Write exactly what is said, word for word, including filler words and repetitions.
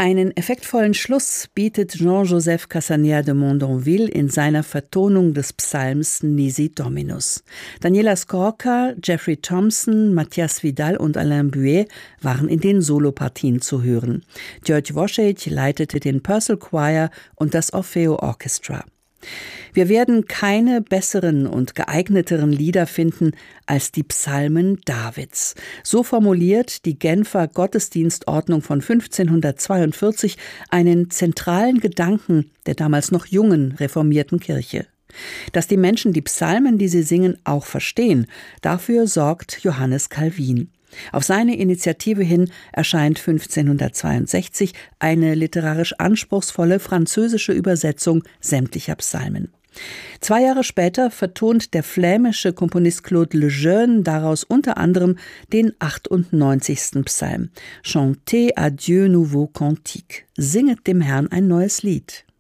Einen effektvollen Schluss bietet Jean-Joseph Cassanier de Mondonville in seiner Vertonung des Psalms Nisi Dominus. Daniela Skorka, Jeffrey Thompson, Matthias Vidal und Alain Buet waren in den Solopartien zu hören. György Wosiek leitete den Purcell Choir und das Orfeo Orchestra. Wir werden keine besseren und geeigneteren Lieder finden als die Psalmen Davids. So formuliert die Genfer Gottesdienstordnung von fünfzehnhundertzweiundvierzig einen zentralen Gedanken der damals noch jungen reformierten Kirche. Dass die Menschen die Psalmen, die sie singen, auch verstehen, dafür sorgt Johannes Calvin. Auf seine Initiative hin erscheint fünfzehnhundertzweiundsechzig eine literarisch anspruchsvolle französische Übersetzung sämtlicher Psalmen. Zwei Jahre später vertont der flämische Komponist Claude Lejeune daraus unter anderem den achtundneunzigsten Psalm. Chantez à Dieu nouveau cantique. Singet dem Herrn ein neues Lied.